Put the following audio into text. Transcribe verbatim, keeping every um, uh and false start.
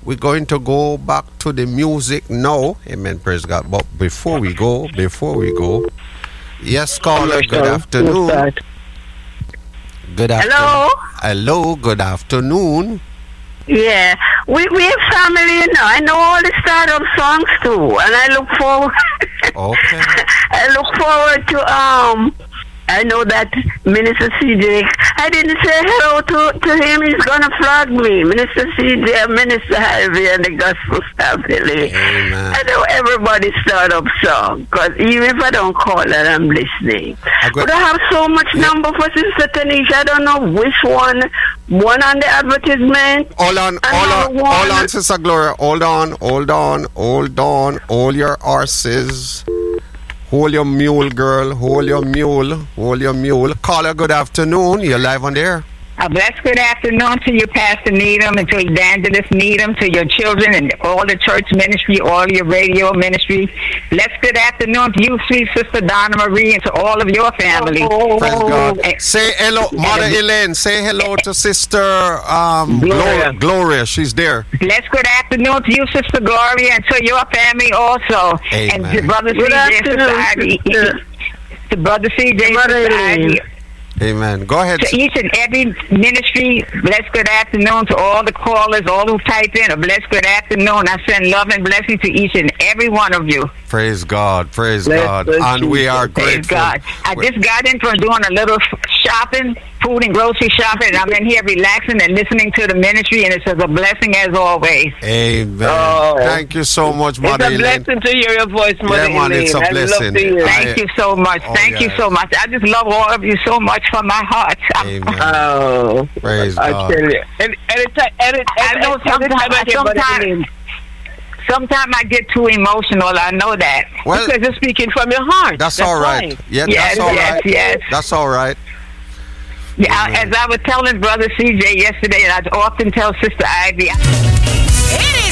we're going to go back to the music now. Amen. Praise God. But before we go, before we go, yes, caller. Good afternoon. Good afternoon. Hello. Hello. Good afternoon. Yeah, we we have family, you know. I know all the startup songs too, and I look forward. Okay. I look forward to um. I know that Minister C J. I didn't say hello to, to him. He's gonna flog me, Minister C J, Minister Harvey, and the Gospel Family. Amen. I know everybody startup song, cause even if I don't call it, I'm listening. I But I have so much Yeah. number for Sister Tanisha. I don't know which one. One on the advertisement. Hold on, hold on, Another hold one. on, Sister Gloria. Hold on, hold on, hold on. Hold your horses. Hold your mule, girl. Hold your mule. Hold your mule. Caller, good afternoon. You're live on there. A blessed good afternoon to you, Pastor Needham, and to Evangelist Needham, to your children and all the church ministry, all your radio ministry. Blessed good afternoon to you, sweet Sister Donna Marie, and to all of your family. Praise God. And- Say hello, Mother Elaine. Say hello to Sister um, Gloria. Gloria. Gloria. She's there. Blessed good afternoon to you, Sister Gloria, and to your family also. Amen. And to Brother Good C J and Sister afternoon, Ivy. Sister. To Brother C J and Mother Sister Elaine. Ivy. Amen. Go ahead. To each and every ministry, blessed good afternoon to all the callers, all who type in, a blessed good afternoon. I send love and blessing to each and every one of you. Praise God. Praise Bless God. the And we Jesus. are Praise grateful. God. I We- just got in from doing a little shopping, food and grocery shopping, and I'm in here relaxing and listening to the ministry, and it's a blessing as always. Amen. Oh. Thank you so much, It's Mother a Elaine. blessing to hear your voice, Mother Yeah, man, it's a Elaine. I blessing. love to hear. I- Thank you so much. Oh, Thank you yes. so much. I just love all of you so much from my heart. Amen. Oh, Praise I God. tell you. And anytime, any, I know any, anytime I sometimes, hear Mother sometimes, Elaine, sometimes I get too emotional. I know that. Well, because you're speaking from your heart. that's all right. fine. Yeah, Yes, that's all yes, right. yes. That's all right. Yeah, I- as I was telling Brother C J yesterday, and I often tell Sister Ivy. It